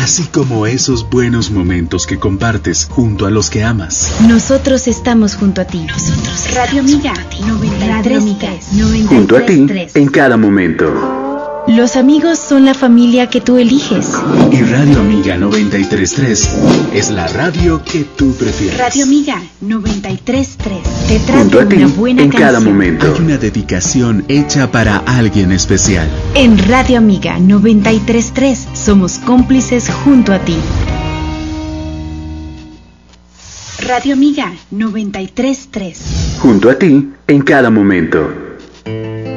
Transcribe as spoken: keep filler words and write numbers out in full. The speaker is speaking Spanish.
así como esos buenos momentos que compartes junto a los que amas. Nosotros estamos junto a ti. Nosotros Radio Amiga noventa y tres tres. Junto a ti en cada momento. Los amigos son la familia que tú eliges. Y Radio Amiga noventa y tres tres es la radio que tú prefieres. Radio Amiga noventa y tres tres. Te Junto a trata ti una buena en canción. cada momento. Hay una dedicación hecha para alguien especial. En Radio Amiga noventa y tres tres somos cómplices junto a ti. Radio Amiga noventa y tres tres. Junto a ti en cada momento.